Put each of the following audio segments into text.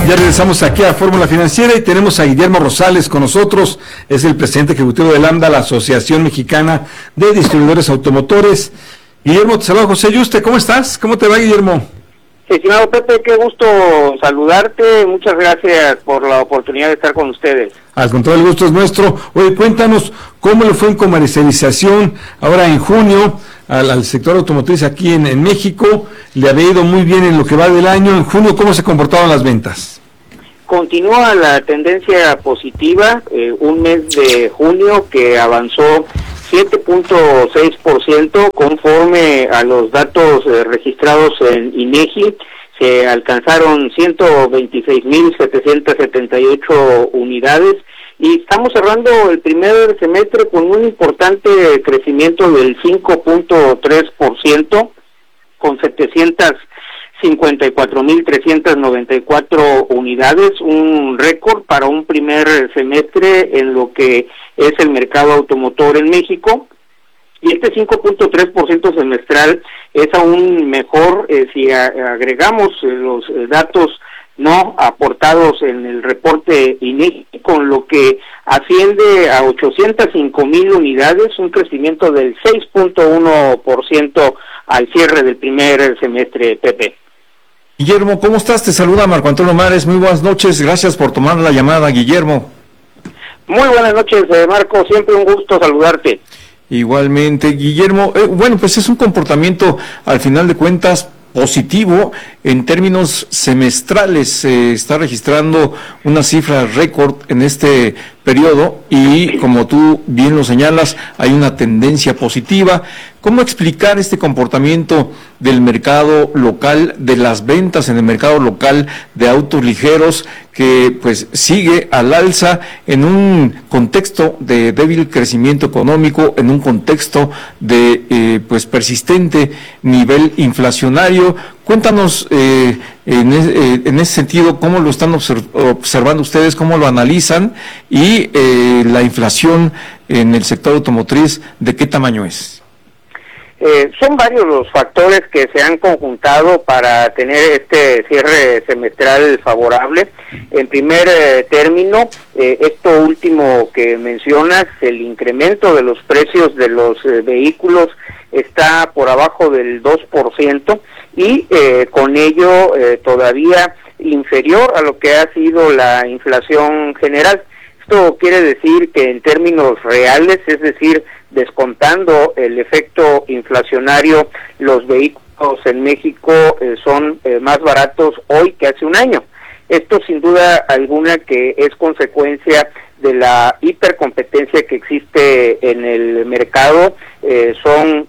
Ya regresamos aquí a Fórmula Financiera y tenemos a Guillermo Rosales con nosotros, es el presidente ejecutivo de Lambda, la Asociación Mexicana de Distribuidores Automotores. Guillermo, te saluda José Yuste, ¿cómo estás? ¿Cómo te va, Guillermo? Estimado Pepe, qué gusto saludarte, muchas gracias por la oportunidad de estar con ustedes. Al contrario, el gusto es nuestro. Oye, cuéntanos cómo le fue en comercialización ahora en junio al sector automotriz aquí en México. Le había ido muy bien en lo que va del año. En junio, ¿cómo se comportaron las ventas? Continúa la tendencia positiva, un mes de junio que avanzó 7.6% conforme a los datos registrados en INEGI. Se alcanzaron 126.778 unidades y estamos cerrando el primer semestre con un importante crecimiento del 5.3% con 754.394 unidades, un récord para un primer semestre en lo que es el mercado automotor en México. Y este 5.3% semestral es aún mejor si agregamos los datos no aportados en el reporte INEGI, con lo que asciende a 805,000 unidades, un crecimiento del 6.1% al cierre del primer semestre, Pepe. Guillermo, ¿cómo estás? Te saluda Marco Antonio Mares, muy buenas noches, gracias por tomar la llamada, Guillermo. Muy buenas noches, Marco, siempre un gusto saludarte. Igualmente, Guillermo, bueno, pues es un comportamiento, al final de cuentas, positivo en términos semestrales. Se está registrando una cifra récord en este periodo y, como tú bien lo señalas, hay una tendencia positiva. ¿Cómo explicar este comportamiento del mercado local, de las ventas en el mercado local de autos ligeros, que pues sigue al alza en un contexto de débil crecimiento económico, en un contexto de pues persistente nivel inflacionario? Cuéntanos en ese sentido cómo lo están observando ustedes, cómo lo analizan y la inflación en el sector automotriz, ¿de qué tamaño es? Son varios los factores que se han conjuntado para tener este cierre semestral favorable. En primer término, esto último que mencionas, el incremento de los precios de los vehículos está por abajo del 2% y con ello todavía inferior a lo que ha sido la inflación general. Esto quiere decir que en términos reales, es decir, descontando el efecto inflacionario, los vehículos en México son más baratos hoy que hace un año. Esto sin duda alguna que es consecuencia de la hipercompetencia que existe en el mercado. Son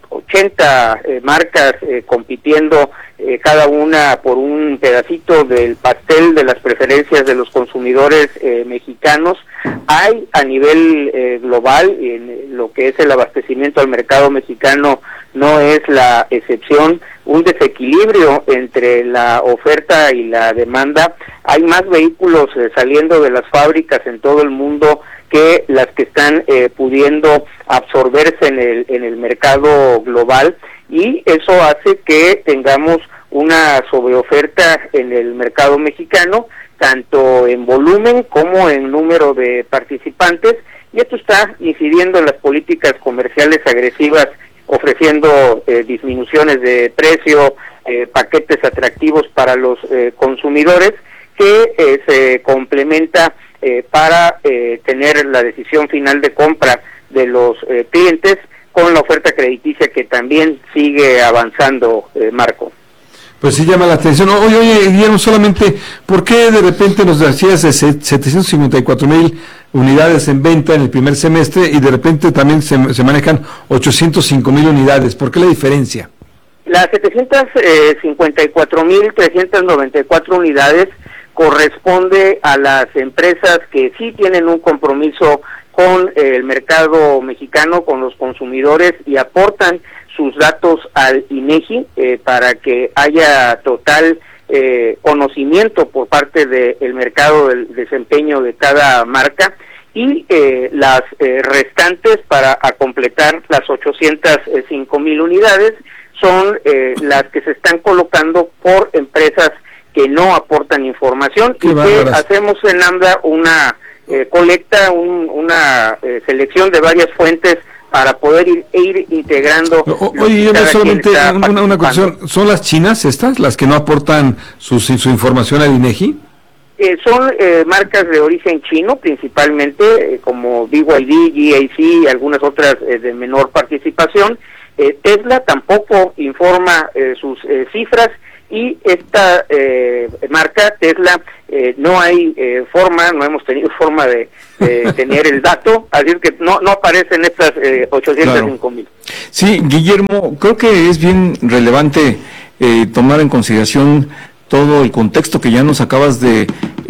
80 marcas compitiendo cada una por un pedacito del pastel de las preferencias de los consumidores mexicanos. Hay a nivel global, en lo que es el abastecimiento al mercado mexicano, no es la excepción, un desequilibrio entre la oferta y la demanda. Hay más vehículos saliendo de las fábricas en todo el mundo que las que están pudiendo absorberse en el mercado global, y eso hace que tengamos una sobreoferta en el mercado mexicano, tanto en volumen como en número de participantes, y esto está incidiendo en las políticas comerciales agresivas, ofreciendo disminuciones de precio, paquetes atractivos para los consumidores, que se complementa para tener la decisión final de compra de los clientes con la oferta crediticia que también sigue avanzando, Marco. Pues sí llama la atención. Oye, Guillermo, solamente, ¿por qué de repente nos decías de 754,000 unidades en venta en el primer semestre y de repente también se manejan 805,000 unidades? ¿Por qué la diferencia? Las 754,394 unidades corresponde a las empresas que sí tienen un compromiso con el mercado mexicano, con los consumidores, y aportan sus datos al INEGI para que haya total conocimiento por parte del mercado del desempeño de cada marca, y las restantes, para completar las 805,000 unidades, son las que se están colocando por empresas que no aportan información. Qué y bárbaras. que hacemos en AMDA una colecta, una selección de varias fuentes para poder ir integrando. Oye, yo solamente una cuestión, ¿son las chinas estas las que no aportan su información al INEGI? Son marcas de origen chino principalmente, como BYD, GAC y algunas otras de menor participación. Tesla tampoco informa sus cifras, y esta marca Tesla no hemos tenido forma de tener el dato, así es que no aparecen estas 805,000. Sí, Guillermo, creo que es bien relevante tomar en consideración todo el contexto que ya nos acabas de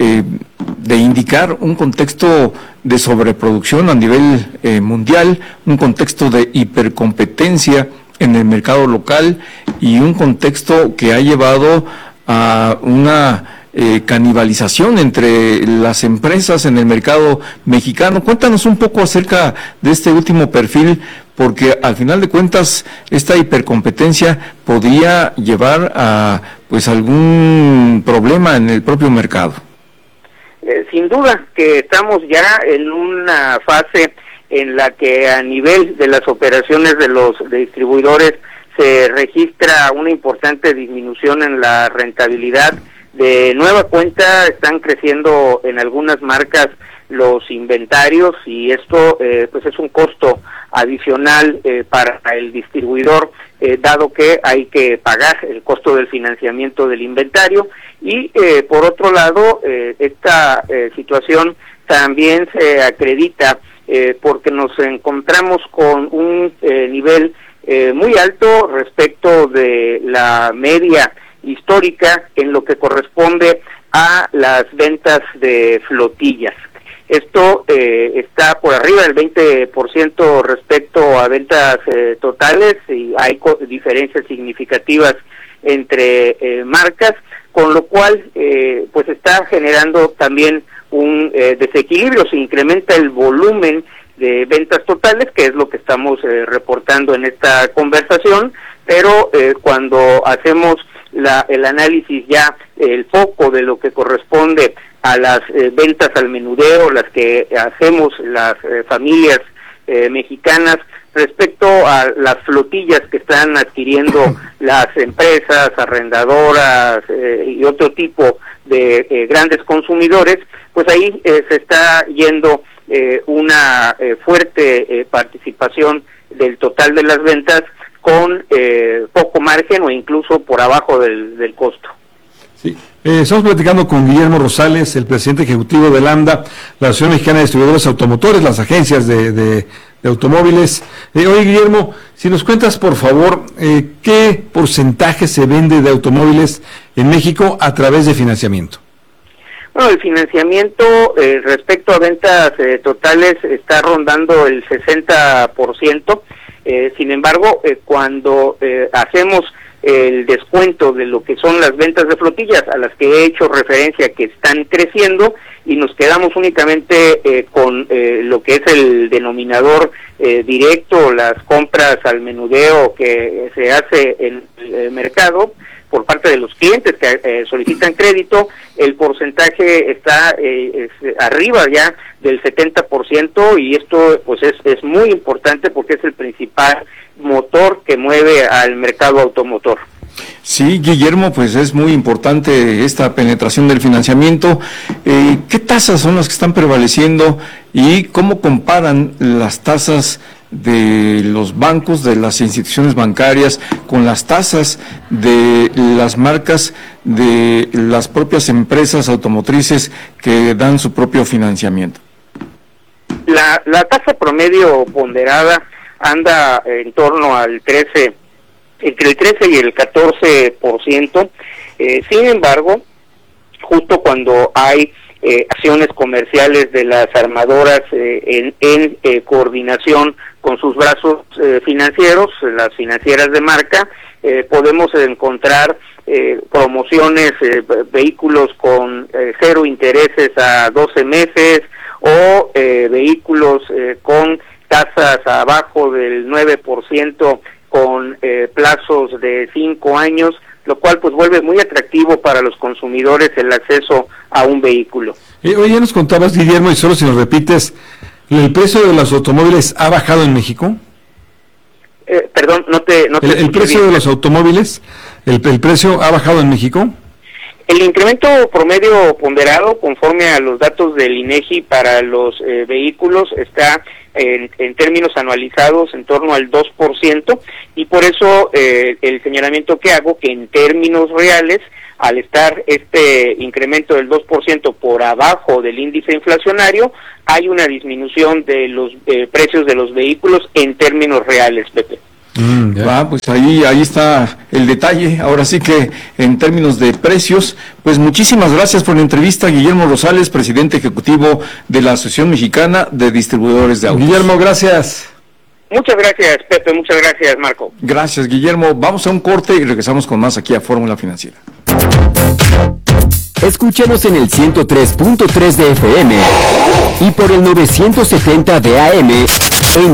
indicar, un contexto de sobreproducción a nivel mundial, un contexto de hipercompetencia en el mercado local y un contexto que ha llevado a una canibalización entre las empresas en el mercado mexicano. Cuéntanos un poco acerca de este último perfil, porque al final de cuentas esta hipercompetencia podría llevar a pues algún problema en el propio mercado. Sin duda que estamos ya en una fase en la que a nivel de las operaciones de los distribuidores se registra una importante disminución en la rentabilidad. De nueva cuenta están creciendo en algunas marcas los inventarios, y esto pues es un costo adicional para el distribuidor, dado que hay que pagar el costo del financiamiento del inventario. Y por otro lado, esta situación también se acredita porque nos encontramos con un nivel muy alto respecto de la media histórica en lo que corresponde a las ventas de flotillas. Esto está por arriba del 20% respecto a ventas totales, y hay diferencias significativas entre marcas, con lo cual pues está generando también un desequilibrio. Se incrementa el volumen de ventas totales, que es lo que estamos reportando en esta conversación, pero cuando hacemos el análisis ya, el foco de lo que corresponde a las ventas al menudeo, las que hacemos las familias mexicanas, respecto a las flotillas que están adquiriendo las empresas arrendadoras y otro tipo de grandes consumidores, pues ahí se está yendo una fuerte participación del total de las ventas con poco margen o incluso por abajo del costo. Sí. Estamos platicando con Guillermo Rosales, el presidente ejecutivo de AMDA, la Asociación Mexicana de Distribuidores Automotores, las agencias de automóviles. Oye, Guillermo, si nos cuentas, por favor, ¿qué porcentaje se vende de automóviles en México a través de financiamiento? Bueno, el financiamiento respecto a ventas totales está rondando el 60%. Sin embargo, cuando hacemos el descuento de lo que son las ventas de flotillas, a las que he hecho referencia que están creciendo, y nos quedamos únicamente con lo que es el denominador directo, las compras al menudeo que se hace en el mercado por parte de los clientes que solicitan crédito, el porcentaje está arriba ya del 70%, y esto pues es muy importante porque es el principal motor que mueve al mercado automotor. Sí, Guillermo, pues es muy importante esta penetración del financiamiento. ¿Qué tasas son las que están prevaleciendo y cómo comparan las tasas de los bancos, de las instituciones bancarias, con las tasas de las marcas, de las propias empresas automotrices que dan su propio financiamiento? La tasa promedio ponderada anda en torno al entre el 13 y el 14%. Sin embargo, justo cuando hay acciones comerciales de las armadoras en coordinación con sus brazos financieros, las financieras de marca, podemos encontrar promociones, vehículos con 0 intereses a 12 meses, o vehículos con tasas abajo del 9% con plazos de 5 años, lo cual pues vuelve muy atractivo para los consumidores el acceso a un vehículo. Oye, ya nos contabas, Guillermo, y solo si nos repites, ¿el precio de los automóviles ha bajado en México? Perdón, no te el precio bien. De los automóviles, el precio ha bajado en México. El incremento promedio ponderado, conforme a los datos del INEGI para los vehículos, está en términos anualizados en torno al 2%, y por eso el señalamiento que hago, que en términos reales, al estar este incremento del 2% por abajo del índice inflacionario, hay una disminución de los precios de los vehículos en términos reales, Pepe. Pues ahí está el detalle. Ahora sí que en términos de precios, pues muchísimas gracias por la entrevista, Guillermo Rosales, presidente ejecutivo de la Asociación Mexicana de Distribuidores de Autos. Guillermo, gracias. Muchas gracias, Pepe, muchas gracias, Marco. Gracias, Guillermo. Vamos a un corte y regresamos con más aquí a Fórmula Financiera. Escúchanos en el 103.3 de FM y por el 970 de AM en